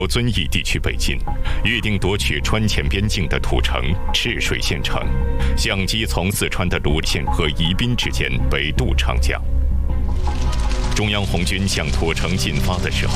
遵义地区北进，预定夺取川黔边境的土城赤水县城，相机从四川的泸县和宜宾之间北渡长江。中央红军向土城进发的时候，